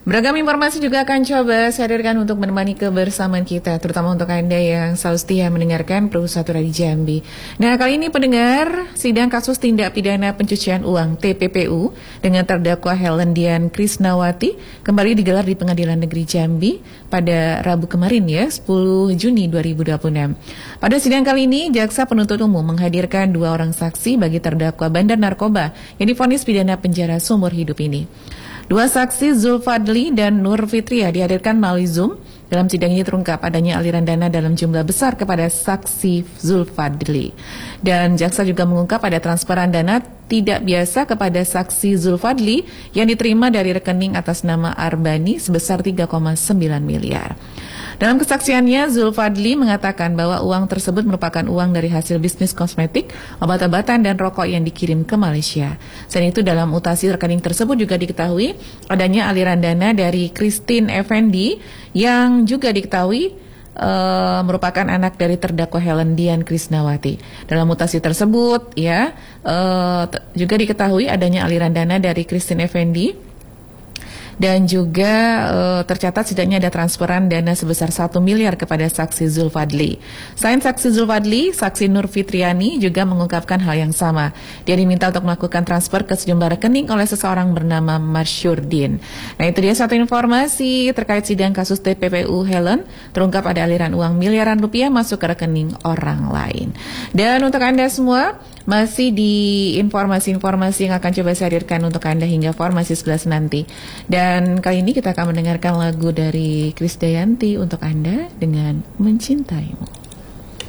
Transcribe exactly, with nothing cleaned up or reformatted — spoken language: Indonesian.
Beragam informasi juga akan coba saya hadirkan untuk menemani kebersamaan kita, terutama untuk Anda yang selalu setia mendengarkan Pro satu Radio Jambi. Nah, kali ini pendengar, sidang kasus tindak pidana pencucian uang T P P U dengan terdakwa Helen Dian Krisnawati kembali digelar di Pengadilan Negeri Jambi pada Rabu kemarin ya, sepuluh Juni dua ribu dua puluh enam. Pada sidang kali ini, Jaksa Penuntut Umum menghadirkan dua orang saksi bagi terdakwa bandar narkoba yang divonis pidana penjara seumur hidup ini. Dua saksi Zulfadli dan Nur Fitria dihadirkan melalui Zoom. Dalam sidang ini terungkap adanya aliran dana dalam jumlah besar kepada saksi Zulfadli. Dan jaksa juga mengungkap ada transferan dana tidak biasa kepada saksi Zulfadli yang diterima dari rekening atas nama Arbani sebesar tiga koma sembilan miliar. Dalam kesaksiannya, Zulfadli mengatakan bahwa uang tersebut merupakan uang dari hasil bisnis kosmetik, obat-obatan, dan rokok yang dikirim ke Malaysia. Selain itu, dalam mutasi rekening tersebut juga diketahui adanya aliran dana dari Christine Effendi yang juga diketahui Uh, merupakan anak dari terdakwa Helen Dian Krisnawati. Dalam mutasi tersebut, ya uh, t- juga diketahui adanya aliran dana dari Christine Effendi. Dan juga e, tercatat setidaknya ada transferan dana sebesar satu miliar kepada saksi Zulfadli. Selain saksi Zulfadli, saksi Nur Fitriani juga mengungkapkan hal yang sama. Dia diminta untuk melakukan transfer ke sejumlah rekening oleh seseorang bernama Marsyurdin. Nah, itu dia satu informasi terkait sidang kasus T P P U Helen. Terungkap ada aliran uang miliaran rupiah masuk ke rekening orang lain. Dan untuk Anda semua, masih di informasi-informasi yang akan coba saya hadirkan untuk Anda hingga formasi sebelas nanti. Dan kali ini kita akan mendengarkan lagu dari Krisdayanti untuk Anda dengan Mencintaimu.